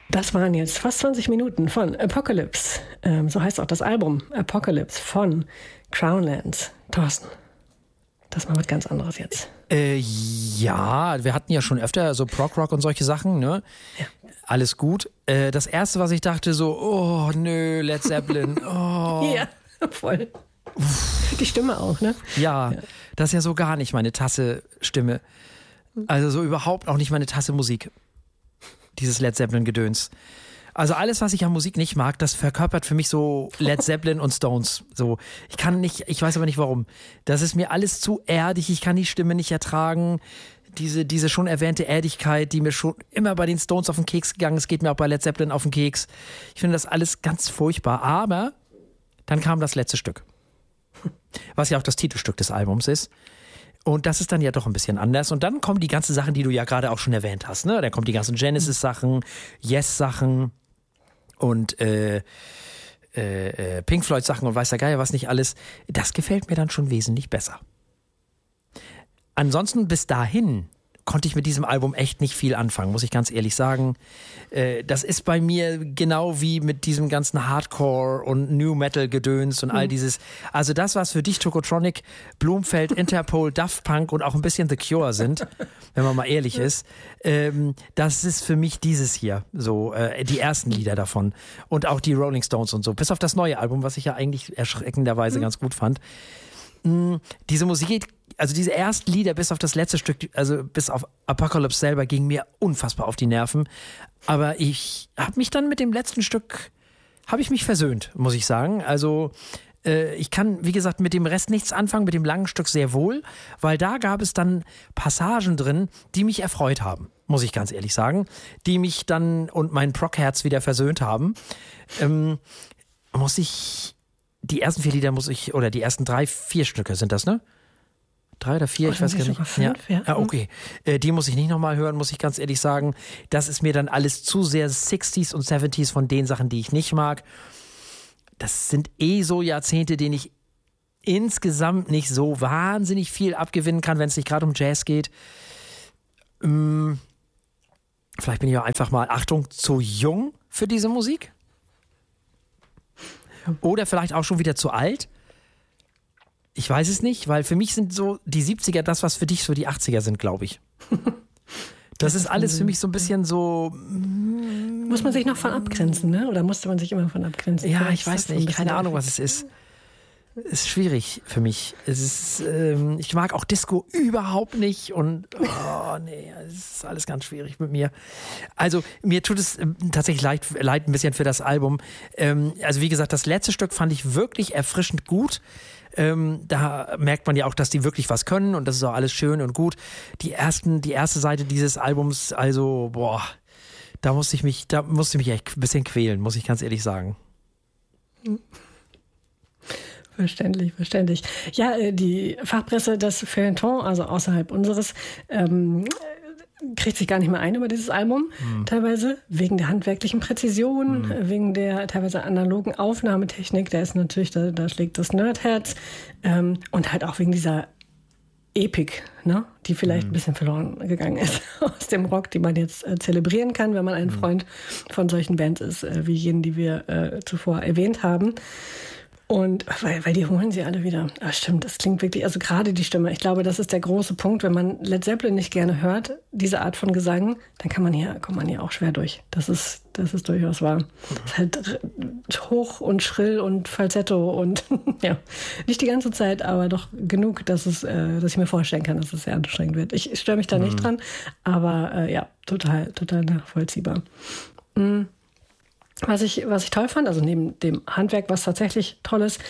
Das waren jetzt fast 20 Minuten von Apocalypse. So heißt auch das Album, Apocalypse von Crownlands. Thorsten, das ist mal was ganz anderes jetzt. Ja, wir hatten ja schon öfter so Prog-Rock und solche Sachen, ne? Ja. Alles gut. Das erste, was ich dachte, so, oh nö, Led Zeppelin. Oh. Ja, voll. Die Stimme auch, ne? Ja, das ist ja so gar nicht meine Tasse Stimme. Also so überhaupt auch nicht meine Tasse Musik. Dieses Led Zeppelin-Gedöns. Also alles, was ich an Musik nicht mag, das verkörpert für mich so Led Zeppelin und Stones. So, ich weiß aber nicht warum. Das ist mir alles zu erdig, ich kann die Stimme nicht ertragen. Diese schon erwähnte Erdigkeit, die mir schon immer bei den Stones auf den Keks gegangen ist, geht mir auch bei Led Zeppelin auf den Keks. Ich finde das alles ganz furchtbar. Aber dann kam das letzte Stück. Was ja auch das Titelstück des Albums ist. Und das ist dann ja doch ein bisschen anders. Und dann kommen die ganzen Sachen, die du ja gerade auch schon erwähnt hast. Ne? Dann kommen die ganzen Genesis-Sachen, Yes-Sachen und Pink Floyd-Sachen und weiß der Geier was nicht alles. Das gefällt mir dann schon wesentlich besser. Ansonsten bis dahin konnte ich mit diesem Album echt nicht viel anfangen, muss ich ganz ehrlich sagen. Das ist bei mir genau wie mit diesem ganzen Hardcore und New Metal Gedöns und all dieses. Also das, was für dich Tokotronic, Blumfeld, Interpol, Daft Punk und auch ein bisschen The Cure sind, wenn man mal ehrlich ist, das ist für mich dieses hier, so die ersten Lieder davon und auch die Rolling Stones und so. Bis auf das neue Album, was ich ja eigentlich erschreckenderweise ganz gut fand. Diese Musik, also diese ersten Lieder bis auf das letzte Stück, also bis auf Apocalypse selber, ging mir unfassbar auf die Nerven. Aber ich habe mich dann mit dem letzten Stück, habe ich mich versöhnt, muss ich sagen. Also ich kann, wie gesagt, mit dem Rest nichts anfangen, mit dem langen Stück sehr wohl, weil da gab es dann Passagen drin, die mich erfreut haben, muss ich ganz ehrlich sagen, die mich dann und mein Prog-Herz wieder versöhnt haben. Die ersten 4 Lieder oder die ersten 3, 4 Stücke sind das, ne? 3 oder 4, ich weiß gar nicht. 5, ja. Ah, okay. Die muss ich nicht nochmal hören, muss ich ganz ehrlich sagen. Das ist mir dann alles zu sehr 60s und 70s von den Sachen, die ich nicht mag. Das sind so Jahrzehnte, denen ich insgesamt nicht so wahnsinnig viel abgewinnen kann, wenn es nicht gerade um Jazz geht. Vielleicht bin ich auch einfach mal, Achtung, zu jung für diese Musik. Oder vielleicht auch schon wieder zu alt. Ich weiß es nicht, weil für mich sind so die 70er das, was für dich so die 80er sind, glaube ich. Das ist alles für mich so ein bisschen so... Muss man sich noch von abgrenzen, ne? Oder musste man sich immer von abgrenzen? Ja, ich weiß nicht. Keine Ahnung, was es ist. Ist schwierig für mich. Es ist, ich mag auch Disco überhaupt nicht und es ist alles ganz schwierig mit mir. Also mir tut es tatsächlich leid ein bisschen für das Album. Also wie gesagt, das letzte Stück fand ich wirklich erfrischend gut. Da merkt man ja auch, dass die wirklich was können und das ist auch alles schön und gut. Die erste Seite dieses Albums, also da musste ich mich echt ein bisschen quälen, muss ich ganz ehrlich sagen. Verständlich. Ja, die Fachpresse, das Feuilleton, also außerhalb unseres, kriegt sich gar nicht mehr ein über dieses Album, teilweise, wegen der handwerklichen Präzision, wegen der teilweise analogen Aufnahmetechnik, da ist natürlich, da schlägt das Nerdherz, und halt auch wegen dieser Epik, ne, die vielleicht ein bisschen verloren gegangen ist aus dem Rock, die man jetzt zelebrieren kann, wenn man ein Freund von solchen Bands ist, wie jenen, die wir zuvor erwähnt haben. Und weil die holen sie alle wieder. Ah, stimmt, das klingt wirklich, also gerade die Stimme. Ich glaube, das ist der große Punkt. Wenn man Led Zeppelin nicht gerne hört, diese Art von Gesang, dann kommt man hier auch schwer durch. Das ist durchaus wahr. Es ist halt hoch und schrill und Falsetto und ja, nicht die ganze Zeit, aber doch genug, dass ich mir vorstellen kann, dass es sehr anstrengend wird. Ich störe mich da nicht dran, aber ja, total nachvollziehbar. Was ich toll fand, also neben dem Handwerk, was tatsächlich toll ist,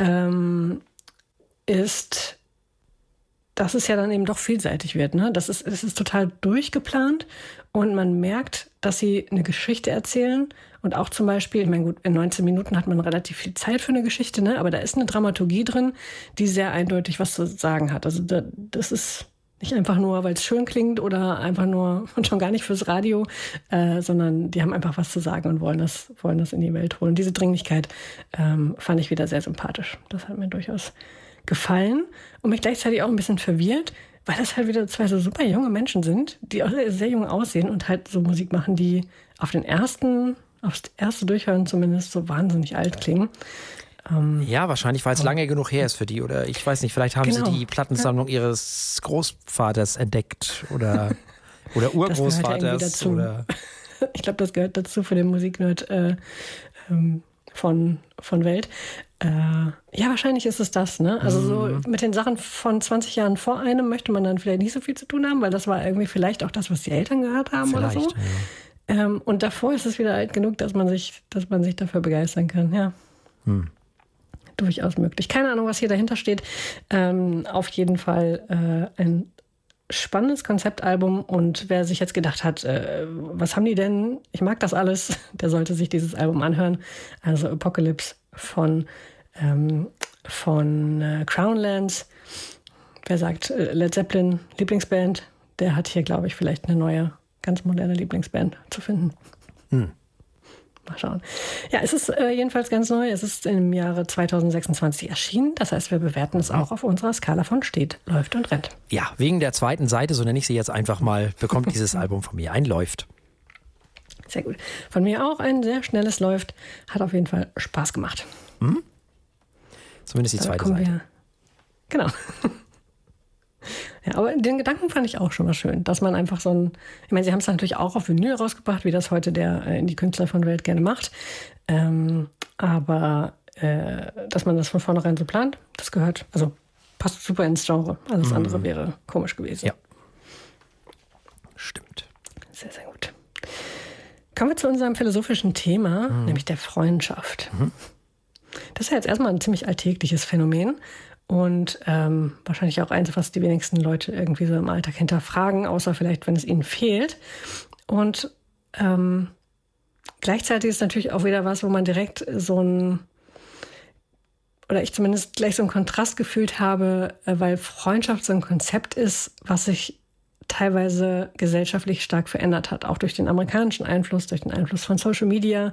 ist, dass es ja dann eben doch vielseitig wird. Ne? Es ist total durchgeplant und man merkt, dass sie eine Geschichte erzählen und auch zum Beispiel, ich meine gut, in 19 Minuten hat man relativ viel Zeit für eine Geschichte, ne? Aber da ist eine Dramaturgie drin, die sehr eindeutig was zu sagen hat. Also das ist nicht einfach nur, weil es schön klingt oder einfach nur und schon gar nicht fürs Radio, sondern die haben einfach was zu sagen und wollen das in die Welt holen. Diese Dringlichkeit fand ich wieder sehr sympathisch. Das hat mir durchaus gefallen und mich gleichzeitig auch ein bisschen verwirrt, weil das halt wieder zwei so super junge Menschen sind, die auch sehr jung aussehen und halt so Musik machen, die aufs erste Durchhören zumindest so wahnsinnig alt klingen. Ja, wahrscheinlich, weil es lange genug her ist für die. Oder ich weiß nicht, vielleicht haben sie die Plattensammlung ihres Großvaters entdeckt oder Urgroßvaters. Oder ich glaube, das gehört dazu für den Musiknerd von Welt. Ja, wahrscheinlich ist es das, ne? Also so mit den Sachen von 20 Jahren vor einem möchte man dann vielleicht nicht so viel zu tun haben, weil das war irgendwie vielleicht auch das, was die Eltern gehört haben oder so. Ja. Und davor ist es wieder alt genug, dass man sich dafür begeistern kann, ja. Durchaus möglich. Keine Ahnung, was hier dahinter steht. Auf jeden Fall ein spannendes Konzeptalbum, und wer sich jetzt gedacht hat, was haben die denn? Ich mag das alles, der sollte sich dieses Album anhören. Also Apocalypse von Crownlands. Wer sagt Led Zeppelin Lieblingsband, der hat hier, glaube ich, vielleicht eine neue, ganz moderne Lieblingsband zu finden. Mal schauen. Ja, es ist jedenfalls ganz neu. Es ist im Jahre 2026 erschienen. Das heißt, wir bewerten es auch auf unserer Skala von steht, läuft und rennt. Ja, wegen der zweiten Seite, so nenne ich sie jetzt einfach mal, bekommt dieses Album von mir ein Läuft. Sehr gut. Von mir auch ein sehr schnelles Läuft. Hat auf jeden Fall Spaß gemacht. Zumindest die zweite Seite. Genau. Ja, aber den Gedanken fand ich auch schon mal schön, dass man einfach ich meine, sie haben es natürlich auch auf Vinyl rausgebracht, wie das heute der Indie-Künstler von Welt gerne macht. Aber dass man das von vornherein so plant, das passt super ins Genre. Alles andere wäre komisch gewesen. Ja. Stimmt. Sehr, sehr gut. Kommen wir zu unserem philosophischen Thema, nämlich der Freundschaft. Das ist ja jetzt erstmal ein ziemlich alltägliches Phänomen. Und wahrscheinlich auch eins, was die wenigsten Leute irgendwie so im Alltag hinterfragen, außer vielleicht, wenn es ihnen fehlt. Und gleichzeitig ist natürlich auch wieder was, wo man direkt oder ich zumindest gleich so einen Kontrast gefühlt habe, weil Freundschaft so ein Konzept ist, was sich teilweise gesellschaftlich stark verändert hat, auch durch den amerikanischen Einfluss, durch den Einfluss von Social Media.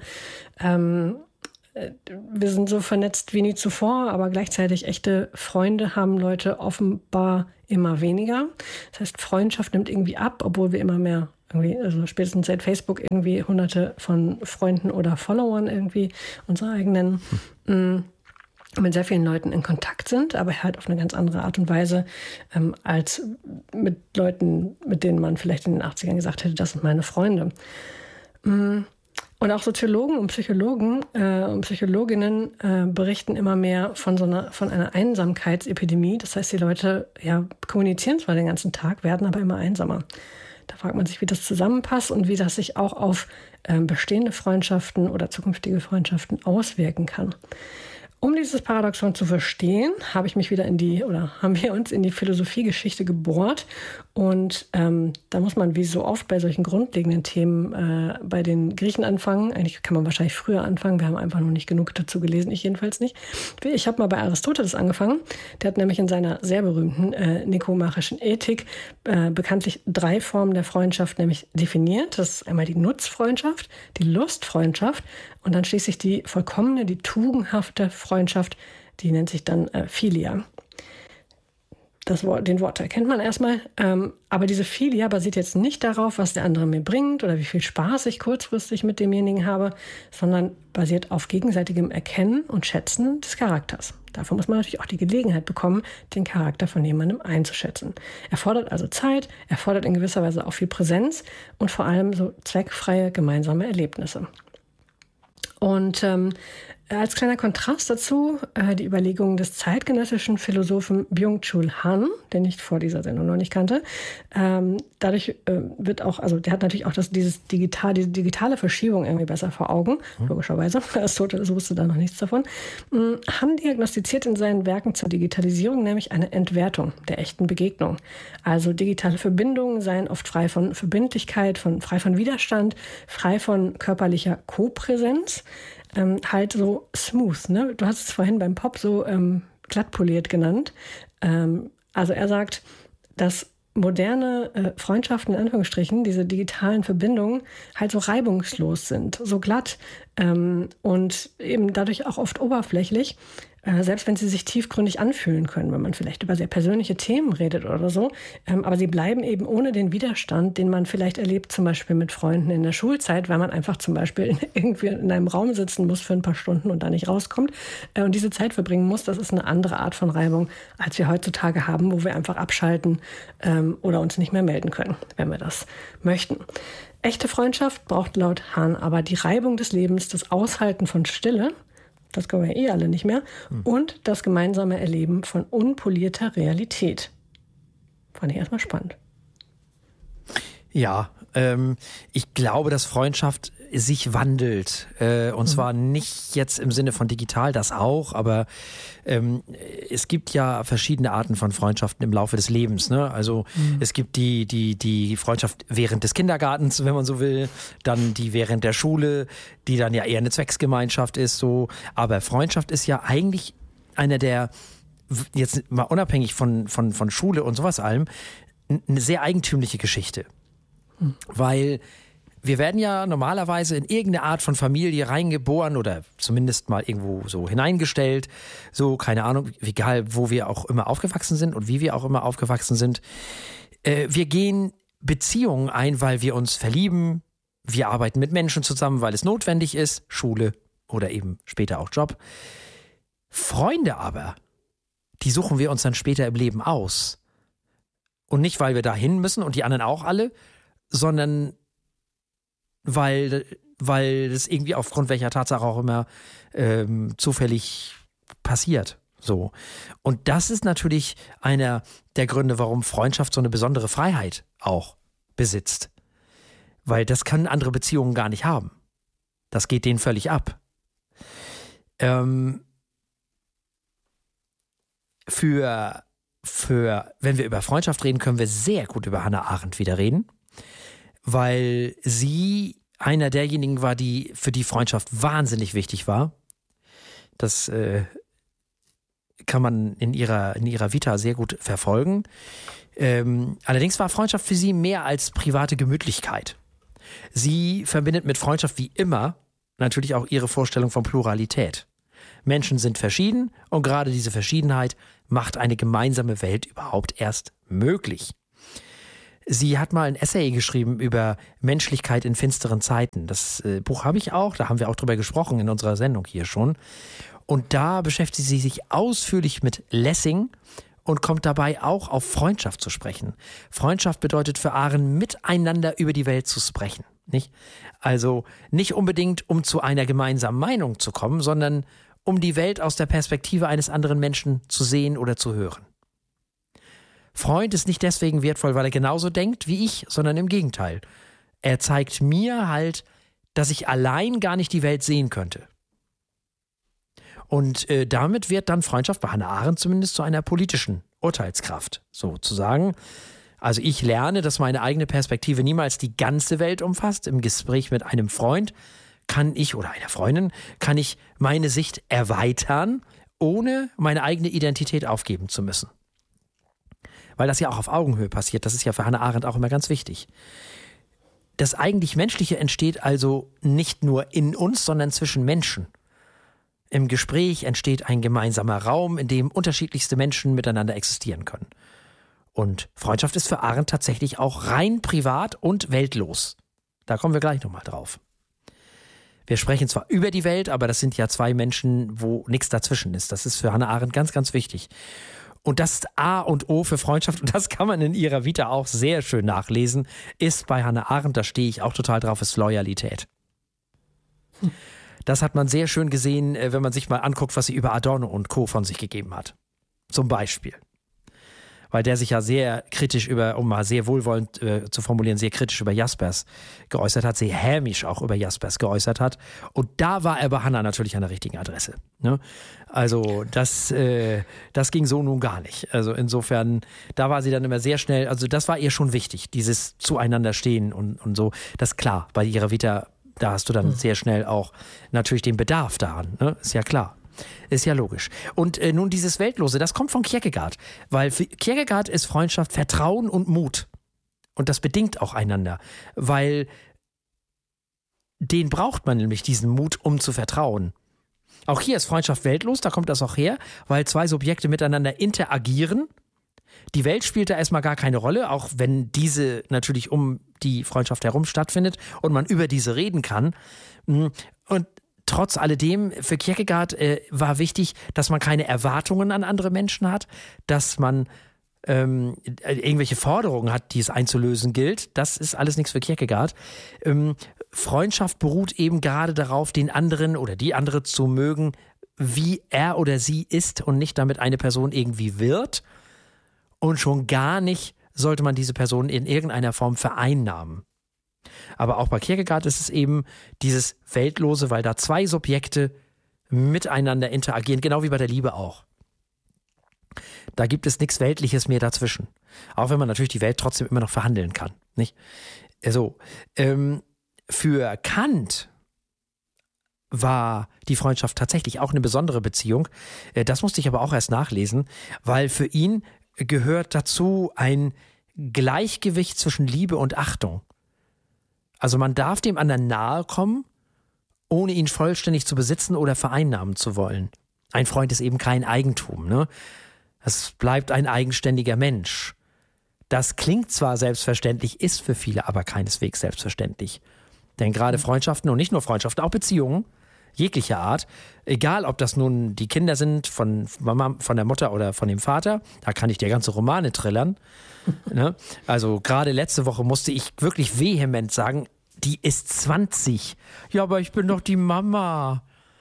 Wir sind so vernetzt wie nie zuvor, aber gleichzeitig echte Freunde haben Leute offenbar immer weniger. Das heißt, Freundschaft nimmt irgendwie ab, obwohl wir immer mehr also spätestens seit Facebook irgendwie hunderte von Freunden oder Followern irgendwie unsere eigenen mit sehr vielen Leuten in Kontakt sind, aber halt auf eine ganz andere Art und Weise als mit Leuten, mit denen man vielleicht in den 80ern gesagt hätte, das sind meine Freunde. Und auch Soziologen und Psychologen und Psychologinnen berichten immer mehr von einer Einsamkeitsepidemie. Das heißt, die Leute kommunizieren zwar den ganzen Tag, werden aber immer einsamer. Da fragt man sich, wie das zusammenpasst und wie das sich auch auf bestehende Freundschaften oder zukünftige Freundschaften auswirken kann. Um dieses Paradoxon zu verstehen, haben wir uns in die Philosophiegeschichte gebohrt. Und da muss man wie so oft bei solchen grundlegenden Themen bei den Griechen anfangen. Eigentlich kann man wahrscheinlich früher anfangen. Wir haben einfach noch nicht genug dazu gelesen, ich jedenfalls nicht. Ich habe mal bei Aristoteles angefangen. Der hat nämlich in seiner sehr berühmten Nikomachischen Ethik bekanntlich 3 Formen der Freundschaft nämlich definiert. Das ist einmal die Nutzfreundschaft, die Lustfreundschaft und dann schließlich die vollkommene, die tugendhafte Freundschaft, die nennt sich dann Philia. Den Wortteil kennt man erstmal, aber diese Philia basiert jetzt nicht darauf, was der andere mir bringt oder wie viel Spaß ich kurzfristig mit demjenigen habe, sondern basiert auf gegenseitigem Erkennen und Schätzen des Charakters. Dafür muss man natürlich auch die Gelegenheit bekommen, den Charakter von jemandem einzuschätzen. Er fordert also Zeit, er fordert in gewisser Weise auch viel Präsenz und vor allem so zweckfreie gemeinsame Erlebnisse. Und als kleiner Kontrast dazu die Überlegungen des zeitgenössischen Philosophen Byung-Chul Han, den ich vor dieser Sendung noch nicht kannte. Dadurch wird auch, also der hat natürlich auch diese digitale Verschiebung irgendwie besser vor Augen, logischerweise. Aristoteles wusste da noch nichts davon. Han diagnostiziert in seinen Werken zur Digitalisierung nämlich eine Entwertung der echten Begegnung. Also digitale Verbindungen seien oft frei von Verbindlichkeit, frei von Widerstand, frei von körperlicher Kopräsenz. Halt so smooth, ne? Du hast es vorhin beim Pop so glatt poliert genannt. Also er sagt, dass moderne Freundschaften in Anführungsstrichen, diese digitalen Verbindungen halt so reibungslos sind, so glatt und eben dadurch auch oft oberflächlich, selbst wenn sie sich tiefgründig anfühlen können, wenn man vielleicht über sehr persönliche Themen redet oder so. Aber sie bleiben eben ohne den Widerstand, den man vielleicht erlebt, zum Beispiel mit Freunden in der Schulzeit, weil man einfach zum Beispiel irgendwie in einem Raum sitzen muss für ein paar Stunden und da nicht rauskommt und diese Zeit verbringen muss. Das ist eine andere Art von Reibung, als wir heutzutage haben, wo wir einfach abschalten oder uns nicht mehr melden können, wenn wir das möchten. Echte Freundschaft braucht laut Hahn aber die Reibung des Lebens, das Aushalten von Stille, das können wir alle nicht mehr, und das gemeinsame Erleben von unpolierter Realität. Fand ich erstmal spannend. Ja, ich glaube, dass Freundschaft sich wandelt. Und zwar nicht jetzt im Sinne von digital, das auch, aber es gibt ja verschiedene Arten von Freundschaften im Laufe des Lebens. Ne? Also es gibt die Freundschaft während des Kindergartens, wenn man so will, dann die während der Schule, die dann ja eher eine Zwecksgemeinschaft ist. So. Aber Freundschaft ist ja eigentlich einer der, jetzt mal unabhängig von Schule und sowas allem, eine sehr eigentümliche Geschichte. Weil wir werden ja normalerweise in irgendeine Art von Familie reingeboren oder zumindest mal irgendwo so hineingestellt. So, keine Ahnung, egal wo wir auch immer aufgewachsen sind und wie wir auch immer aufgewachsen sind. Wir gehen Beziehungen ein, weil wir uns verlieben. Wir arbeiten mit Menschen zusammen, weil es notwendig ist. Schule oder eben später auch Job. Freunde aber, die suchen wir uns dann später im Leben aus. Und nicht, weil wir dahin müssen und die anderen auch alle, sondern weil es irgendwie aufgrund welcher Tatsache auch immer zufällig passiert. So. Und das ist natürlich einer der Gründe, warum Freundschaft so eine besondere Freiheit auch besitzt. Weil das können andere Beziehungen gar nicht haben. Das geht denen völlig ab. Wenn wir über Freundschaft reden, können wir sehr gut über Hannah Arendt wieder reden. Weil sie einer derjenigen war, die für die Freundschaft wahnsinnig wichtig war. Das kann man in ihrer Vita sehr gut verfolgen. Allerdings war Freundschaft für sie mehr als private Gemütlichkeit. Sie verbindet mit Freundschaft wie immer natürlich auch ihre Vorstellung von Pluralität. Menschen sind verschieden und gerade diese Verschiedenheit macht eine gemeinsame Welt überhaupt erst möglich. Sie hat mal ein Essay geschrieben über Menschlichkeit in finsteren Zeiten. Das Buch habe ich auch, da haben wir auch drüber gesprochen in unserer Sendung hier schon. Und da beschäftigt sie sich ausführlich mit Lessing und kommt dabei auch auf Freundschaft zu sprechen. Freundschaft bedeutet für Arendt, miteinander über die Welt zu sprechen. Nicht? Also nicht unbedingt, um zu einer gemeinsamen Meinung zu kommen, sondern um die Welt aus der Perspektive eines anderen Menschen zu sehen oder zu hören. Freund ist nicht deswegen wertvoll, weil er genauso denkt wie ich, sondern im Gegenteil. Er zeigt mir halt, dass ich allein gar nicht die Welt sehen könnte. Und damit wird dann Freundschaft bei Hannah Arendt zumindest zu einer politischen Urteilskraft, sozusagen. Also ich lerne, dass meine eigene Perspektive niemals die ganze Welt umfasst. Im Gespräch mit einem Freund kann ich oder einer Freundin, kann ich meine Sicht erweitern, ohne meine eigene Identität aufgeben zu müssen. Weil das ja auch auf Augenhöhe passiert. Das ist ja für Hannah Arendt auch immer ganz wichtig. Das eigentlich Menschliche entsteht also nicht nur in uns, sondern zwischen Menschen. Im Gespräch entsteht ein gemeinsamer Raum, in dem unterschiedlichste Menschen miteinander existieren können. Und Freundschaft ist für Arendt tatsächlich auch rein privat und weltlos. Da kommen wir gleich nochmal drauf. Wir sprechen zwar über die Welt, aber das sind ja zwei Menschen, wo nichts dazwischen ist. Das ist für Hannah Arendt ganz, ganz wichtig. Und das ist A und O für Freundschaft, und das kann man in ihrer Vita auch sehr schön nachlesen, ist bei Hannah Arendt, da stehe ich auch total drauf, ist Loyalität. Das hat man sehr schön gesehen, wenn man sich mal anguckt, was sie über Adorno und Co. von sich gegeben hat. Zum Beispiel. Weil der sich ja sehr kritisch um mal sehr wohlwollend zu formulieren, sehr kritisch über Jaspers geäußert hat, sehr hämisch auch über Jaspers geäußert hat. Und da war er bei Hannah natürlich an der richtigen Adresse. Ne? Also das ging so nun gar nicht. Also insofern, da war sie dann immer sehr schnell, also das war ihr schon wichtig, dieses Zueinanderstehen und so. Das ist klar, bei ihrer Vita, da hast du dann sehr schnell auch natürlich den Bedarf daran. Ne? Ist ja klar. Ist ja logisch. Und nun dieses Weltlose, das kommt von Kierkegaard. Weil für Kierkegaard ist Freundschaft Vertrauen und Mut. Und das bedingt auch einander. Weil den braucht man nämlich, diesen Mut, um zu vertrauen. Auch hier ist Freundschaft weltlos, da kommt das auch her, weil zwei Subjekte miteinander interagieren. Die Welt spielt da erstmal gar keine Rolle, auch wenn diese natürlich um die Freundschaft herum stattfindet und man über diese reden kann. Und trotz alledem, für Kierkegaard war wichtig, dass man keine Erwartungen an andere Menschen hat, dass man irgendwelche Forderungen hat, die es einzulösen gilt. Das ist alles nichts für Kierkegaard. Freundschaft beruht eben gerade darauf, den anderen oder die andere zu mögen, wie er oder sie ist und nicht damit eine Person irgendwie wird. Und schon gar nicht sollte man diese Person in irgendeiner Form vereinnahmen. Aber auch bei Kierkegaard ist es eben dieses Weltlose, weil da zwei Subjekte miteinander interagieren, genau wie bei der Liebe auch. Da gibt es nichts Weltliches mehr dazwischen. Auch wenn man natürlich die Welt trotzdem immer noch verhandeln kann. Nicht? So, für Kant war die Freundschaft tatsächlich auch eine besondere Beziehung. Das musste ich aber auch erst nachlesen, weil für ihn gehört dazu ein Gleichgewicht zwischen Liebe und Achtung. Also man darf dem anderen nahe kommen, ohne ihn vollständig zu besitzen oder vereinnahmen zu wollen. Ein Freund ist eben kein Eigentum, ne? Es bleibt ein eigenständiger Mensch. Das klingt zwar selbstverständlich, ist für viele aber keineswegs selbstverständlich. Denn gerade Freundschaften und nicht nur Freundschaften, auch Beziehungen jeglicher Art, egal ob das nun die Kinder sind von Mama, von der Mutter oder von dem Vater, da kann ich dir ganze Romane trillern. Ne? Also gerade letzte Woche musste ich wirklich vehement sagen, die ist 20. Ja, aber ich bin doch die Mama.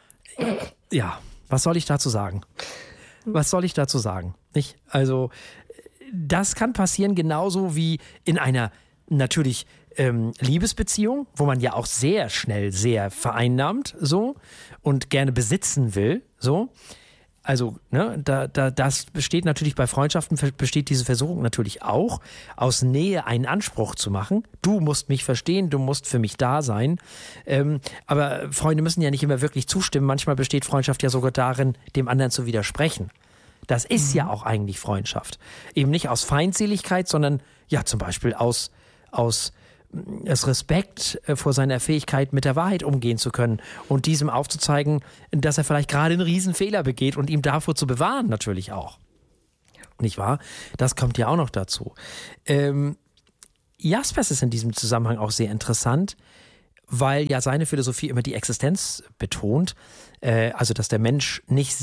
Ja, was soll ich dazu sagen? Was soll ich dazu sagen? Nicht? Also das kann passieren genauso wie in einer natürlich Liebesbeziehung, wo man ja auch sehr schnell sehr vereinnahmt so und gerne besitzen will. So. Also, ne, das besteht natürlich bei Freundschaften, besteht diese Versuchung natürlich auch, aus Nähe einen Anspruch zu machen. Du musst mich verstehen, du musst für mich da sein. Aber Freunde müssen ja nicht immer wirklich zustimmen. Manchmal besteht Freundschaft ja sogar darin, dem anderen zu widersprechen. Das ist ja auch eigentlich Freundschaft. Eben nicht aus Feindseligkeit, sondern ja zum Beispiel aus Respekt vor seiner Fähigkeit, mit der Wahrheit umgehen zu können und diesem aufzuzeigen, dass er vielleicht gerade einen Riesenfehler begeht und ihm davor zu bewahren natürlich auch. Nicht wahr? Das kommt ja auch noch dazu. Jaspers ist in diesem Zusammenhang auch sehr interessant, weil ja seine Philosophie immer die Existenz betont, also dass der Mensch nicht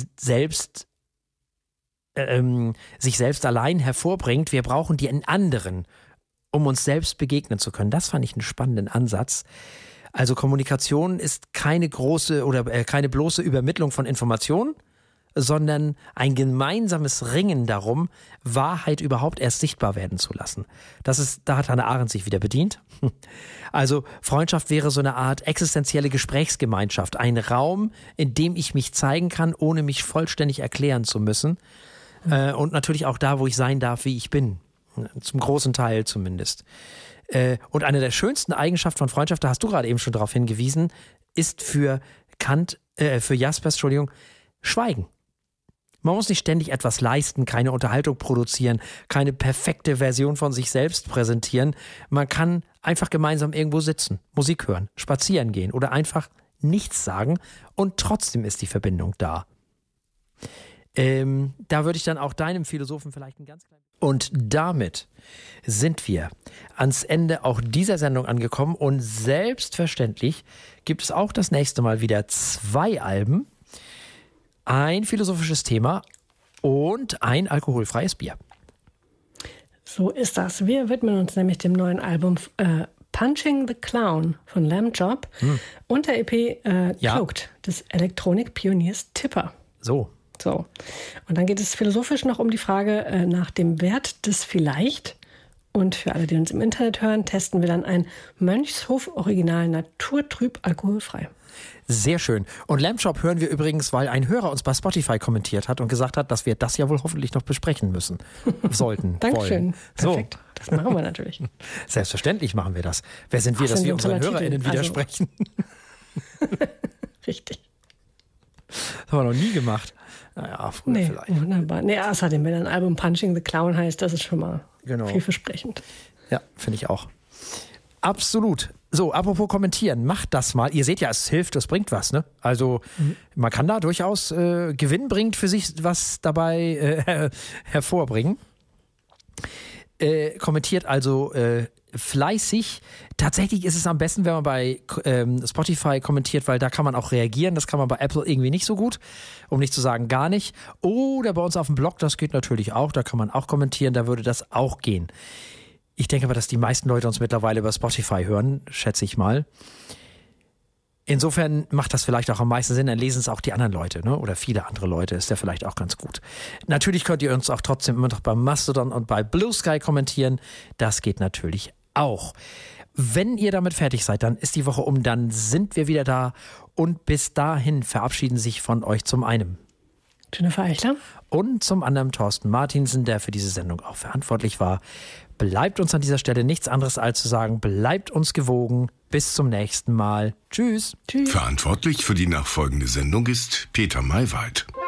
sich selbst allein hervorbringt, wir brauchen den anderen, um uns selbst begegnen zu können. Das fand ich einen spannenden Ansatz. Also Kommunikation ist keine große oder keine bloße Übermittlung von Informationen, sondern ein gemeinsames Ringen darum, Wahrheit überhaupt erst sichtbar werden zu lassen. Da hat Hannah Arendt sich wieder bedient. Also Freundschaft wäre so eine Art existenzielle Gesprächsgemeinschaft, ein Raum, in dem ich mich zeigen kann, ohne mich vollständig erklären zu müssen. Und natürlich auch da, wo ich sein darf, wie ich bin. Zum großen Teil zumindest. Und eine der schönsten Eigenschaften von Freundschaft, da hast du gerade eben schon darauf hingewiesen, ist für Jaspers, Schweigen. Man muss nicht ständig etwas leisten, keine Unterhaltung produzieren, keine perfekte Version von sich selbst präsentieren. Man kann einfach gemeinsam irgendwo sitzen, Musik hören, spazieren gehen oder einfach nichts sagen und trotzdem ist die Verbindung da. Da würde ich dann auch deinem Philosophen vielleicht ein ganz kleines... Und damit sind wir ans Ende auch dieser Sendung angekommen und selbstverständlich gibt es auch das nächste Mal wieder 2 Alben, ein philosophisches Thema und ein alkoholfreies Bier. So ist das. Wir widmen uns nämlich dem neuen Album Punching the Clown von Lamb Chop und der EP Cloaked des Elektronik-Pioniers Tipper. So. Und dann geht es philosophisch noch um die Frage nach dem Wert des Vielleicht. Und für alle, die uns im Internet hören, testen wir dann ein Mönchshof-Original naturtrüb alkoholfrei. Sehr schön. Und Lamb Chop hören wir übrigens, weil ein Hörer uns bei Spotify kommentiert hat und gesagt hat, dass wir das ja wohl hoffentlich noch besprechen müssen. Sollten. Dankeschön. Perfekt. Das machen wir natürlich. Selbstverständlich machen wir das. Wer sind wir, dass wir unseren HörerInnen widersprechen? Richtig. Das haben wir noch nie gemacht. Naja, früher vielleicht. Wunderbar. Nee, außerdem, wenn ein Album Punching the Clown heißt, das ist schon mal vielversprechend. Ja, finde ich auch. Absolut. So, apropos kommentieren, macht das mal. Ihr seht ja, es hilft, es bringt was, ne? Also man kann da durchaus gewinnbringend für sich was dabei hervorbringen. Kommentiert also fleißig. Tatsächlich ist es am besten, wenn man bei Spotify kommentiert, weil da kann man auch reagieren. Das kann man bei Apple irgendwie nicht so gut, um nicht zu sagen gar nicht. Oder bei uns auf dem Blog, das geht natürlich auch. Da kann man auch kommentieren, da würde das auch gehen. Ich denke aber, dass die meisten Leute uns mittlerweile über Spotify hören, schätze ich mal. Insofern macht das vielleicht auch am meisten Sinn, dann lesen es auch die anderen Leute, ne? Oder viele andere Leute, ist ja vielleicht auch ganz gut. Natürlich könnt ihr uns auch trotzdem immer noch bei Mastodon und bei Blue Sky kommentieren. Das geht natürlich auch. Wenn ihr damit fertig seid, dann ist die Woche um, dann sind wir wieder da. Und bis dahin verabschieden sich von euch zum einen Jennifer Eichler und zum anderen Thorsten Martinsen, der für diese Sendung auch verantwortlich war. Bleibt uns an dieser Stelle nichts anderes als zu sagen, bleibt uns gewogen. Bis zum nächsten Mal. Tschüss. Verantwortlich für die nachfolgende Sendung ist Peter Maywald.